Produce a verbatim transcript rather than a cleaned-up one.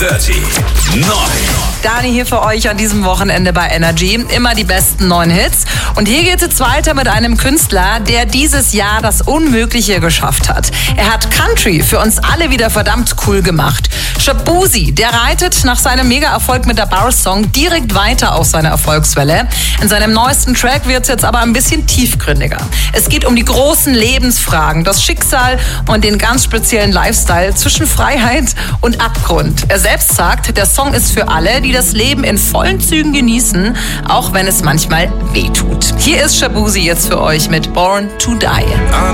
dreißig neun. Dani hier für euch an diesem Wochenende bei Energy. Immer die besten neuen Hits. Und hier geht es jetzt weiter mit einem Künstler, der dieses Jahr das Unmögliche geschafft hat. Er hat Country für uns alle wieder verdammt cool gemacht. Shaboozey, der reitet nach seinem Mega-Erfolg mit der Bar-Song direkt weiter auf seine Erfolgswelle. In seinem neuesten Track wird es jetzt aber ein bisschen tiefgründiger. Es geht um die großen Lebensfragen, das Schicksal und den ganz speziellen Lifestyle zwischen Freiheit und Abgrund. Er selbst sagt, der Song ist für alle, die das Leben in vollen Zügen genießen, auch wenn es manchmal wehtut. Hier ist Shaboozey jetzt für euch mit Born to Die.